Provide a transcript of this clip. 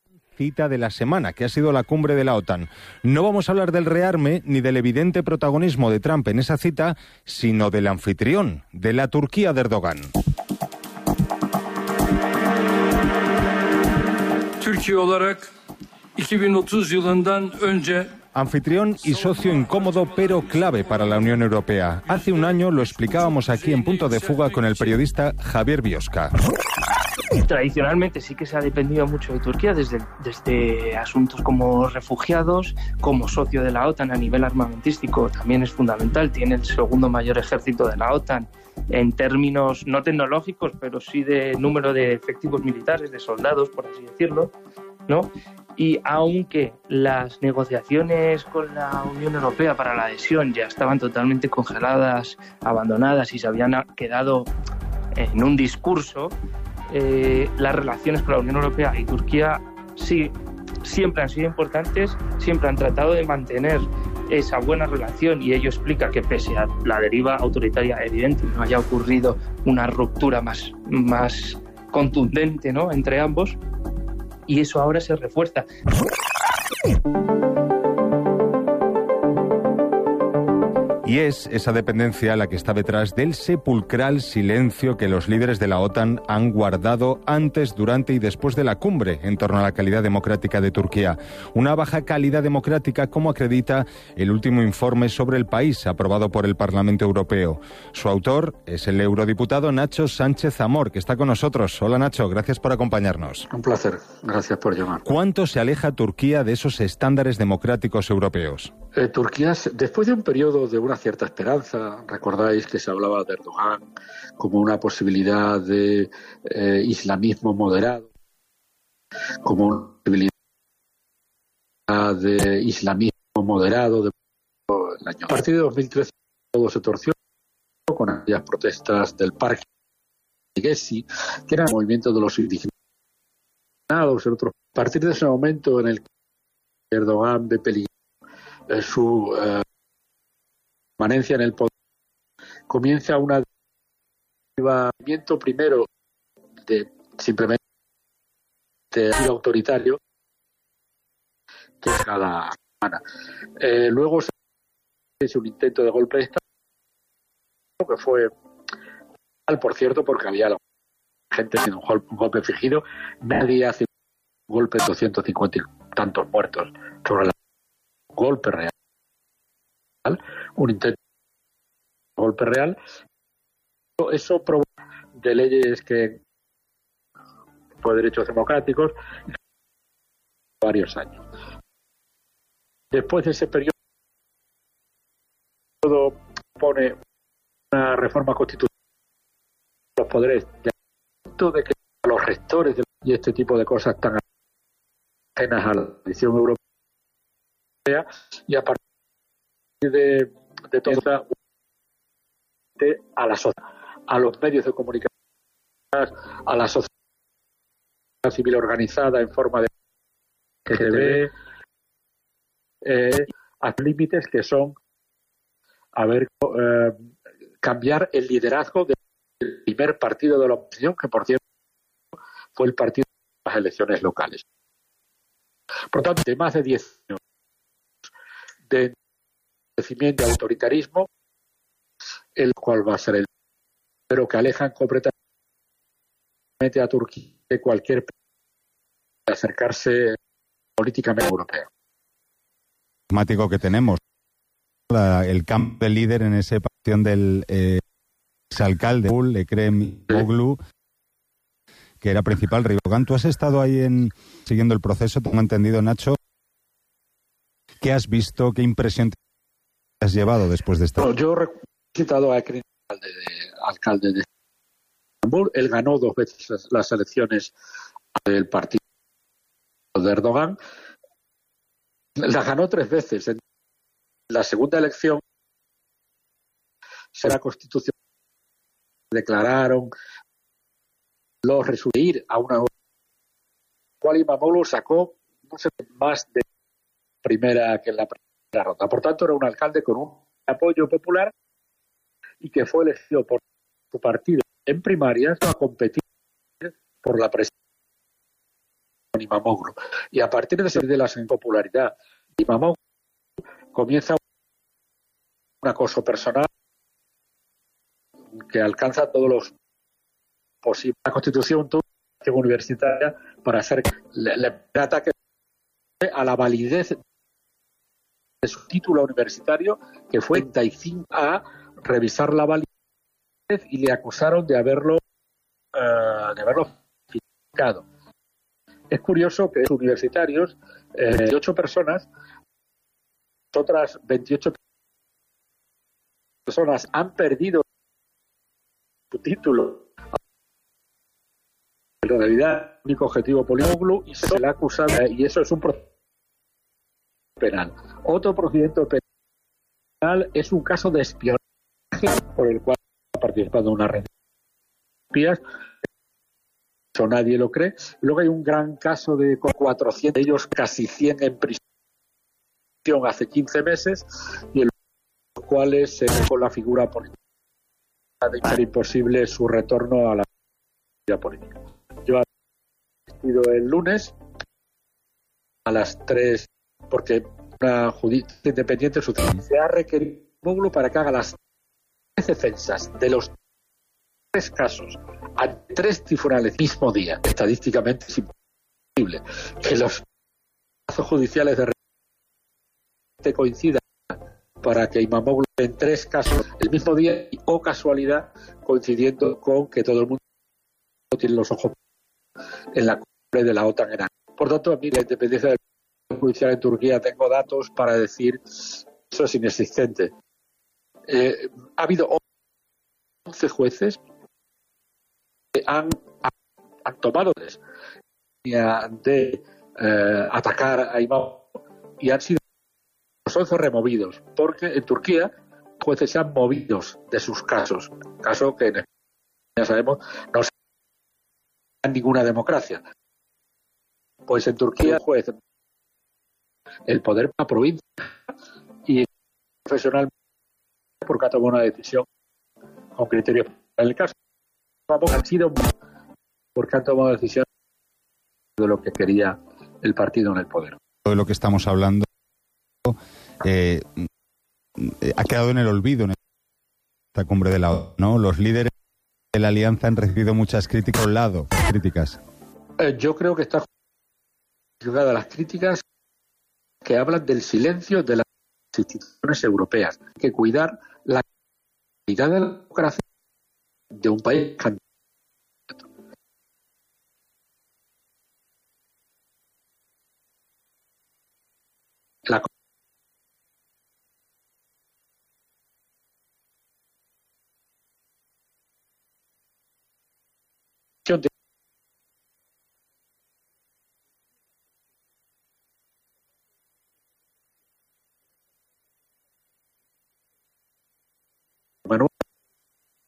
Cita de la semana, que ha sido la cumbre de la OTAN. No vamos a hablar del rearme ni del evidente protagonismo de Trump en esa cita, sino del anfitrión, de la Turquía de Erdogan. Türkiye olarak 2030 yılından önce Anfitrión y socio incómodo pero clave para la Unión Europea. Hace un año lo explicábamos aquí en Punto de Fuga con el periodista Javier Biosca. Tradicionalmente sí que se ha dependido mucho de Turquía desde asuntos como refugiados, como socio de la OTAN a nivel armamentístico también es fundamental, tiene el segundo mayor ejército de la OTAN en términos no tecnológicos, pero sí de número de efectivos militares, de soldados, por así decirlo, ¿no? Y aunque las negociaciones con la Unión Europea para la adhesión ya estaban totalmente congeladas, abandonadas y se habían quedado en un discurso, las relaciones con la Unión Europea y Turquía sí, siempre han sido importantes, siempre han tratado de mantener esa buena relación y ello explica que pese a la deriva autoritaria evidente no haya ocurrido una ruptura más contundente, ¿no?, entre ambos, y eso ahora se refuerza. Y es esa dependencia la que está detrás del sepulcral silencio que los líderes de la OTAN han guardado antes, durante y después de la cumbre en torno a la calidad democrática de Turquía. Una baja calidad democrática, como acredita el último informe sobre el país aprobado por el Parlamento Europeo. Su autor es el eurodiputado Nacho Sánchez Amor, que está con nosotros. Hola Nacho, gracias por acompañarnos. Un placer, gracias por llamar. ¿Cuánto se aleja Turquía de esos estándares democráticos europeos? Turquía, después de un periodo de una cierta esperanza, recordáis que se hablaba de Erdogan como una posibilidad de islamismo moderado, como una posibilidad de islamismo moderado. A partir de 2013 todo se torció con aquellas protestas del Parque Gezi, que era el movimiento de los indignados. A partir de ese momento en el que Erdogan ve peligro su permanencia en el poder, comienza un movimiento primero de simplemente autoritario, que es cada semana. Luego se hizo un intento de golpe de Estado, que fue mal, por cierto, porque había gente haciendo un golpe fingido. Nadie hace un golpe de 250 y tantos muertos sobre la golpe real, un intento de golpe real. Eso provoca de leyes que por derechos democráticos varios años. Después de ese periodo pone una reforma constitucional, los poderes de que los rectores y este tipo de cosas tan ajenas a la tradición europea, y a partir de toda a la sociedad, a los medios de comunicación, a la sociedad civil organizada en forma de que se ve a límites que son cambiar el liderazgo del primer partido de la oposición, que por cierto fue el partido de las elecciones locales. Por tanto, de más de 10 años de crecimiento de autoritarismo, el cual va a ser pero que alejan completamente a Turquía de cualquier de acercarse políticamente a Europea. Dramático que tenemos. El cambio de líder en esa pasión del exalcalde Ekrem İmamoğlu, que era principal rival. Tú has estado ahí siguiendo el proceso, tengo entendido, Nacho. ¿Qué has visto? ¿Qué impresión te has llevado después de esta? Bueno, yo he citado a Ekrem, alcalde de Estambul. Él ganó 2 veces las elecciones del partido de Erdogan. Las ganó 3 veces. En la segunda elección será constitución. Declararon los resultados a una cual İmamoğlu sacó no sé más de primera que en la primera ronda. Por tanto, era un alcalde con un apoyo popular y que fue elegido por su partido en primarias a competir por la presidencia. Imamoglu. Y a partir de la popularidad de Imamoglu comienza un acoso personal que alcanza todos los posibles. La Constitución universitaria para hacer le ataque a la validez de su título universitario, que fue 35 a revisar la validez, y le acusaron de haberlo falsificado. Es curioso que los universitarios, 28 personas, otras 28 personas han perdido su título. En realidad, el único objetivo político, y se le ha acusado, y eso es un procedimiento penal. Otro procedimiento penal es un caso de espionaje por el cual ha participado una red de espías. Eso nadie lo cree. Luego hay un gran caso de 400, de ellos casi 100 en prisión hace 15 meses, y en los cuales se con la figura política de ser imposible su retorno a la vida política. Yo he asistido el lunes a las 3, porque una justicia independiente se ha requerido para que haga las 3 defensas de los 3 casos a 3 tribunales el mismo día. Estadísticamente es imposible que los casos judiciales de repente coincidan para que Imamoglu en 3 casos el mismo día, y o casualidad coincidiendo con que todo el mundo tiene los ojos en la cumbre de la OTAN en Ankara. Por tanto, a mí la independencia del judicial en Turquía, tengo datos para decir eso es inexistente. Ha habido 11 jueces que han tomado de atacar a Imam, y han sido los 11 removidos, porque en Turquía jueces se han movido de sus casos, caso que en España, ya sabemos, no se en ninguna democracia. Pues en Turquía el juez, el poder de la provincia, y profesionalmente porque ha tomado una decisión con criterios. En el caso han sido porque han tomado decisiones de lo que quería el partido en el poder. De lo que estamos hablando ha quedado en el olvido en esta cumbre de la OTAN, ¿no? Los líderes de la alianza han recibido muchas críticas al lado. Yo creo que está justificada las críticas que hablan del silencio de las instituciones europeas. Hay que cuidar la calidad de la democracia de un país